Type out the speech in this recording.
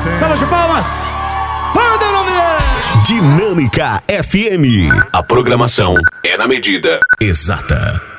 Salva de palmas. Banda o nome dele. Dinâmica FM. A programação é na medida exata.